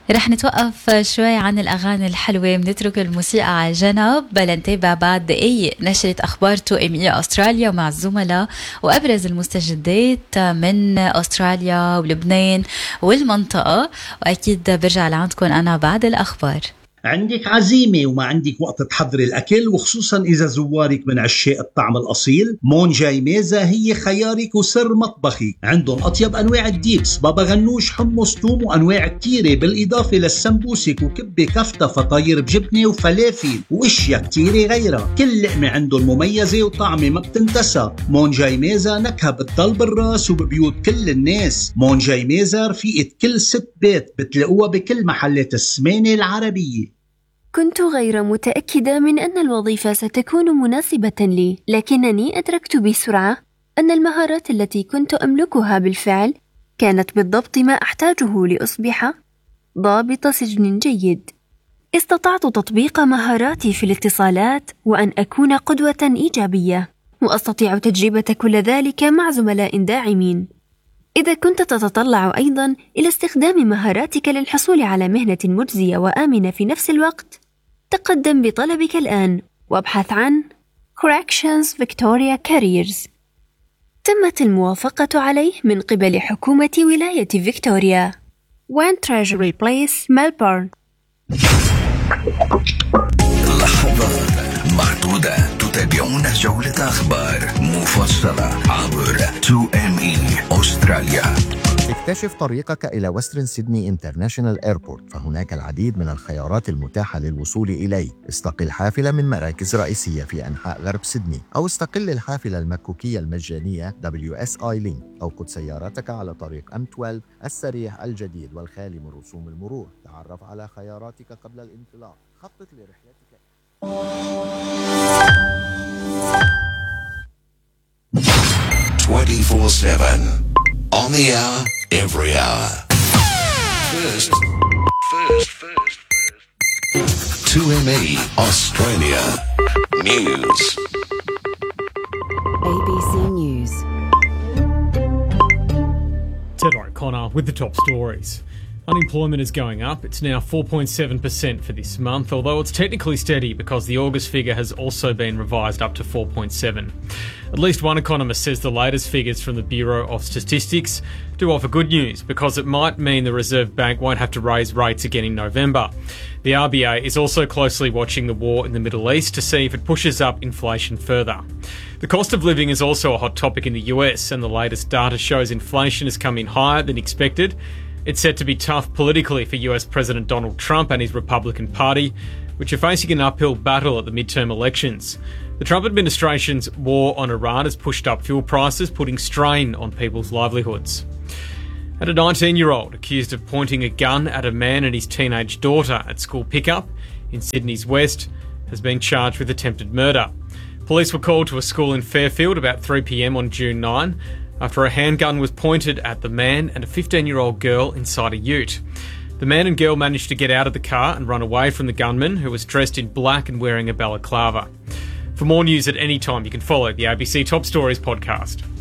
رح نتوقف شوي عن الأغاني الحلوة، بنترك الموسيقى على جنب لنتابع بعد دقايق نشرة أخبار 2 أستراليا مع الزملاء وأبرز المستجدات من أستراليا ولبنان والمنطقة، وأكيد برجع لعندكم أنا بعد الأخبار. عندك عزيمة وما عندك وقت تحضري الأكل، وخصوصا إذا زوارك من عشاق الطعم الأصيل، مون جاي ميزة هي خيارك وسر مطبخك. عندهم أطيب أنواع الديبس، بابا غنوش، حمص، توم، وأنواع كتيرة، بالإضافة للسمبوسك وكبة كفتة فطاير بجبنة وفلافل وإشياء كتيرة غيرها. كل لقمة عندهم مميزة وطعمة ما بتنتسى. مون جاي ميزة نكهة بتضل بالراس وببيوت كل الناس. مون جاي ميزة رفيقة كل ست بيت، بتلاقوها بكل محلات السمانة العربية. كنت غير متأكدة من أن الوظيفة ستكون مناسبة لي، لكنني أدركت بسرعة أن المهارات التي كنت أملكها بالفعل كانت بالضبط ما أحتاجه لأصبح ضابط سجن جيد. استطعت تطبيق مهاراتي في الاتصالات وأن أكون قدوة إيجابية، وأستطيع تجربة كل ذلك مع زملاء داعمين. إذا كنت تتطلع أيضاً إلى استخدام مهاراتك للحصول على مهنة مجزية وآمنة في نفس الوقت، تقدم بطلبك الآن وابحث عن Corrections Victoria Careers. تمت الموافقة عليه من قبل حكومة ولاية فيكتوريا. 1 Treasury Place, Melbourne. لحظات محدودة تتابعون جولة أخبار مفصلة عبر 2ME أستراليا. اكتشف طريقك إلى وسترن سيدني انترناشونال ايربورت، فهناك العديد من الخيارات المتاحة للوصول إليه. استقل حافلة من مراكز رئيسية في أنحاء غرب سيدني، أو استقل الحافلة المكوكية المجانية WSI Link، أو قد سيارتك على طريق M12 السريع الجديد والخالي من رسوم المرور. تعرف على خياراتك قبل الانطلاق. خطط لرحلتك 24/7 on the hour, every hour. First. 2ME Australia News. ABC News. Ted O'Connor with the top stories. Unemployment is going up. It's now 4.7% for this month, although it's technically steady because the August figure has also been revised up to 4.7. At least one economist says the latest figures from the Bureau of Statistics do offer good news because it might mean the Reserve Bank won't have to raise rates again in November. The RBA is also closely watching the war in the Middle East to see if it pushes up inflation further. The cost of living is also a hot topic in the US, and the latest data shows inflation has come in higher than expected. It's set to be tough politically for US President Donald Trump and his Republican Party, which are facing an uphill battle at the midterm elections. The Trump administration's war on Iran has pushed up fuel prices, putting strain on people's livelihoods. And a 19-year-old accused of pointing a gun at a man and his teenage daughter at school pickup in Sydney's West has been charged with attempted murder. Police were called to a school in Fairfield about 3 p.m. on June 9 after a handgun was pointed at the man and a 15-year-old girl inside a ute. The man and girl managed to get out of the car and run away from the gunman, who was dressed in black and wearing a balaclava. For more news at any time, you can follow the ABC Top Stories podcast.